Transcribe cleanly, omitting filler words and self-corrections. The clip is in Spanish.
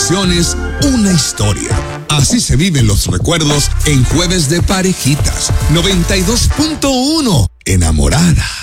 emociones, una historia. Así se viven los recuerdos en Jueves de Parejitas. 92.1. Enamorada.